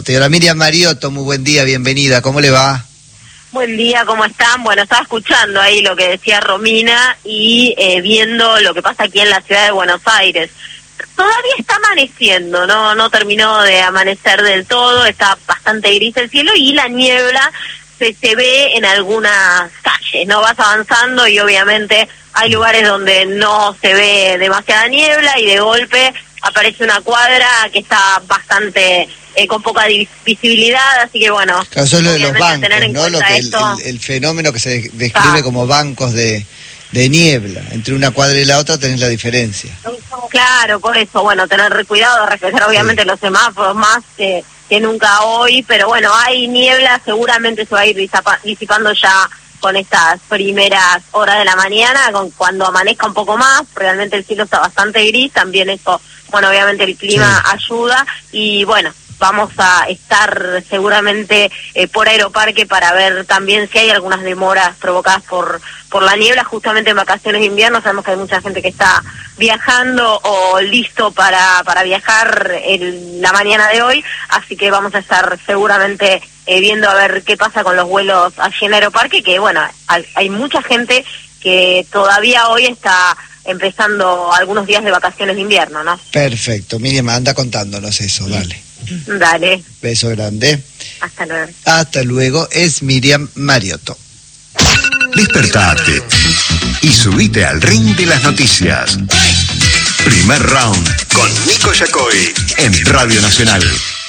Señora Miriam Mariotto, muy buen día, bienvenida, ¿cómo le va? Buen día, ¿cómo están? Bueno, estaba escuchando ahí lo que decía Romina y viendo lo que pasa aquí en la ciudad de Buenos Aires. Todavía está amaneciendo, no terminó de amanecer del todo, está bastante gris el cielo y la niebla se ve en algunas calles, ¿no? Vas avanzando y obviamente hay lugares donde no se ve demasiada niebla y de golpe aparece una cuadra que está bastante con poca visibilidad, así que bueno, claro, eso es lo de los bancos, ¿no? Lo que el fenómeno que se describe como bancos de niebla. Entre una cuadra y la otra tenés la diferencia. Claro, por eso, bueno, tener cuidado, respetar obviamente los semáforos más que nunca hoy, pero bueno, hay niebla, seguramente se va a ir disipando ya con estas primeras horas de la mañana, cuando amanezca un poco más. Realmente el cielo está bastante gris, también eso, bueno, obviamente el clima ayuda, y bueno, vamos a estar seguramente por Aeroparque para ver también si hay algunas demoras provocadas por la niebla, justamente en vacaciones de invierno. Sabemos que hay mucha gente que está viajando o listo para viajar la mañana de hoy, así que vamos a estar seguramente viendo a ver qué pasa con los vuelos allí en Aeroparque, que bueno, hay mucha gente que todavía hoy está empezando algunos días de vacaciones de invierno, ¿no? Perfecto, Miriam, anda contándonos eso, dale. Dale. Beso grande. Hasta luego. Hasta luego, es Miriam Mariotto. Despertate y subite al ring de las noticias. Primer round con Nico Yacoy en Radio Nacional.